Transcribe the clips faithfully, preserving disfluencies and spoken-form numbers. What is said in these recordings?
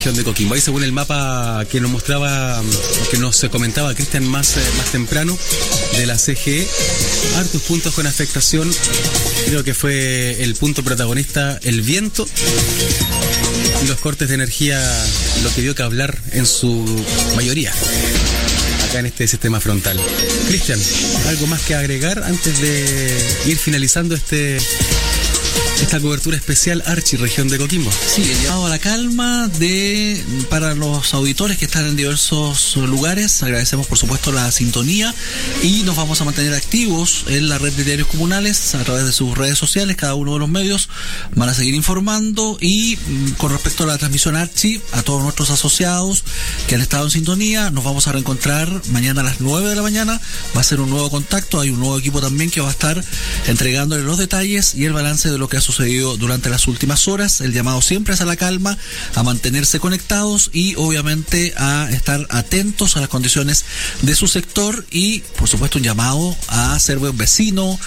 región de Coquimbo. Ahí según el mapa que nos mostraba, que nos comentaba Cristian más, más temprano, de la C G E, hartos puntos con afectación. Creo que fue el punto protagonista el viento y los cortes de energía, lo que dio que hablar en su mayoría acá en este sistema frontal. Cristian, ¿algo más que agregar antes de ir finalizando este esta cobertura especial Archi, región de Coquimbo? Sí, el llamado a la calma de para los auditores que están en diversos lugares. Agradecemos por supuesto la sintonía y nos vamos a mantener activos en la red de diarios comunales a través de sus redes sociales. Cada uno de los medios van a seguir informando y con respecto a la transmisión Archi, a todos nuestros asociados que han estado en sintonía, nos vamos a reencontrar mañana a las nueve de la mañana. Va a ser un nuevo contacto, hay un nuevo equipo también que va a estar entregándole los detalles y el balance de lo que ha sucedido durante las últimas horas. El llamado siempre es a la calma, a mantenerse conectados y obviamente a estar atentos a las condiciones de su sector y por supuesto un llamado a ser buen vecino,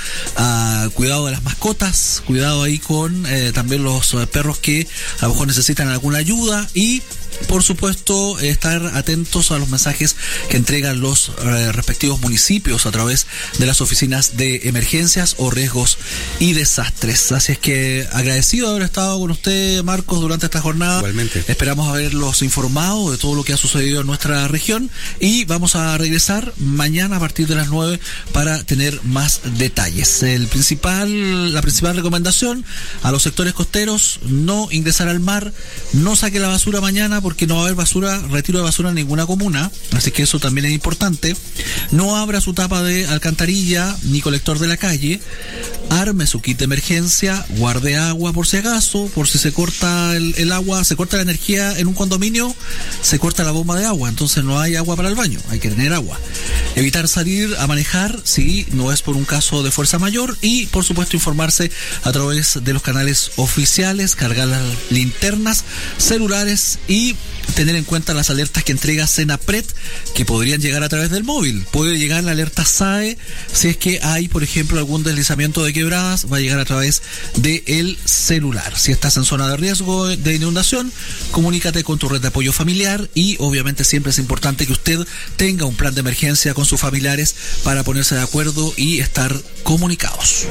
a cuidado de las mascotas, cuidado ahí con eh, también los eh, perros que a lo mejor necesitan alguna ayuda y por supuesto estar atentos a los mensajes que entregan los eh, respectivos municipios a través de las oficinas de emergencias o riesgos y desastres. Así es que agradecido de haber estado con usted, Marcos, durante esta jornada. Igualmente. Esperamos haberlos informado de todo lo que ha sucedido en nuestra región y vamos a regresar mañana a partir de las nueve para tener más detalles. El principal, la principal recomendación a los sectores costeros: no ingresar al mar, no saque la basura mañana porque no va a haber basura, retiro de basura en ninguna comuna, así que eso también es importante. No abra su tapa de alcantarilla ni colector de la calle, arme su kit de emergencia, guarde agua por si acaso, por si se corta el, el agua, se corta la energía en un condominio, se corta la bomba de agua, entonces no hay agua para el baño, hay que tener agua. Evitar salir a manejar si no es por un caso de fuerza mayor y por supuesto informarse a través de los canales oficiales, cargar las linternas, celulares y tener en cuenta las alertas que entrega Senapred, que podrían llegar a través del móvil. Puede llegar la alerta S A E si es que hay, por ejemplo, algún deslizamiento de quebradas, va a llegar a través del celular. Si estás en zona de riesgo de inundación, comunícate con tu red de apoyo familiar y obviamente siempre es importante que usted tenga un plan de emergencia con sus familiares para ponerse de acuerdo y estar comunicados.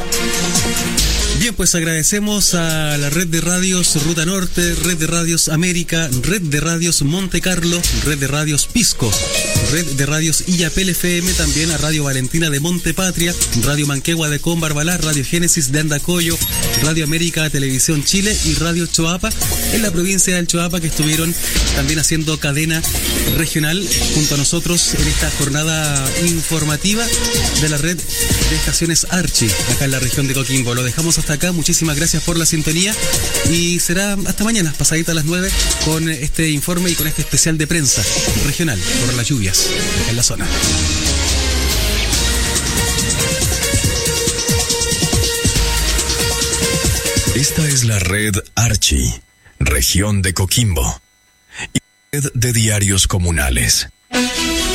Bien, pues agradecemos a la red de radios Ruta Norte, red de radios América, red de radios Monte Carlo, red de radios Pisco, red de radios Illapel F M, también a Radio Valentina de Monte Patria, Radio Manquegua de Combarbalá, Radio Génesis de Andacoyo, Radio América Televisión Chile y Radio Choapa en la provincia del Choapa, que estuvieron también haciendo cadena regional junto a nosotros en esta jornada informativa de la red de estaciones Archi acá en la región de Coquimbo. Lo dejamos hasta acá, muchísimas gracias por la sintonía y será hasta mañana, pasadita a las nueve, con este informe y con este especial de prensa regional por las lluvias acá en la zona. Esta es la red Archi, región de Coquimbo, y red de diarios comunales.